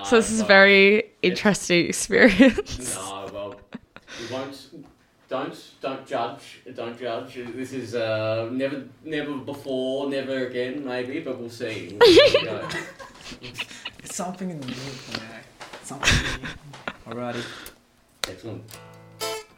So this is a very interesting experience. No, well, we won't. Don't judge. Don't judge. This is never before, never again, maybe, but we'll see. It's something in the mood, Something in the mood. Alrighty. Excellent.